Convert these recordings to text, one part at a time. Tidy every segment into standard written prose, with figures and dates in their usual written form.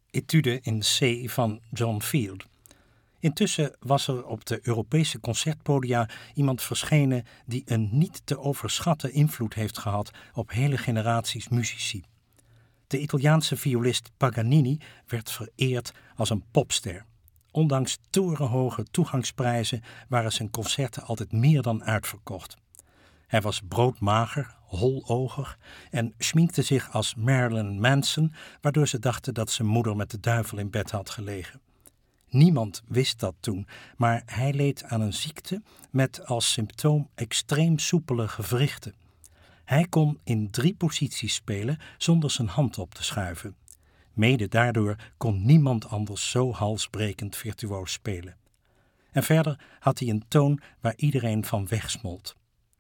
Etude in C van John Field. Intussen was er op de Europese concertpodia iemand verschenen die een niet te overschatten invloed heeft gehad op hele generaties muzici. De Italiaanse violist Paganini werd vereerd als een popster. Ondanks torenhoge toegangsprijzen waren zijn concerten altijd meer dan uitverkocht. Hij was broodmager, holoogig en schminkte zich als Marilyn Manson, waardoor ze dachten dat zijn moeder met de duivel in bed had gelegen. Niemand wist dat toen, maar hij leed aan een ziekte met als symptoom extreem soepele gewrichten. Hij kon in 3 posities spelen zonder zijn hand op te schuiven. Mede daardoor kon niemand anders zo halsbrekend virtuoos spelen. En verder had hij een toon waar iedereen van wegsmolt.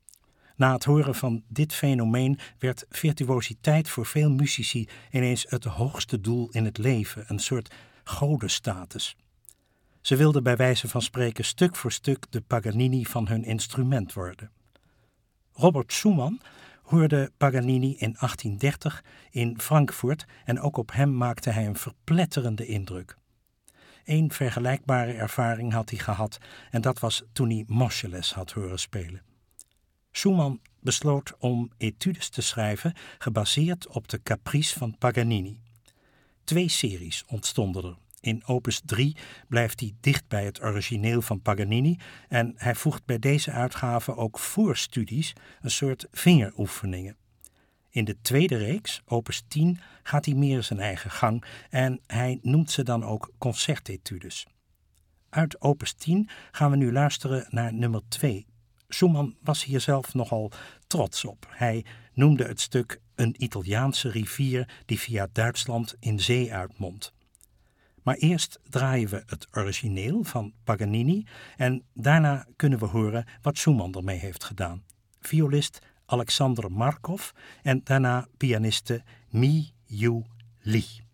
Na het horen van dit fenomeen werd virtuositeit voor veel muzici ineens het hoogste doel in het leven, een soort godenstatus. Ze wilden bij wijze van spreken stuk voor stuk de Paganini van hun instrument worden. Robert Schumann hoorde Paganini in 1830 in Frankfurt en ook op hem maakte hij een verpletterende indruk. 1 vergelijkbare ervaring had hij gehad en dat was toen hij Moscheles had horen spelen. Schumann besloot om etudes te schrijven gebaseerd op de caprice van Paganini. 2 series ontstonden er. In opus 3 blijft hij dicht bij het origineel van Paganini en hij voegt bij deze uitgave ook voorstudies, een soort vingeroefeningen. In de tweede reeks, opus 10, gaat hij meer zijn eigen gang en hij noemt ze dan ook concertetudes. Uit opus 10 gaan we nu luisteren naar nummer 2. Schumann was hier zelf nogal trots op. Hij noemde het stuk een Italiaanse rivier die via Duitsland in zee uitmondt. Maar eerst draaien we het origineel van Paganini en daarna kunnen we horen wat Schumann ermee heeft gedaan. Violist Alexander Markov en daarna pianiste Mi Yu Lee.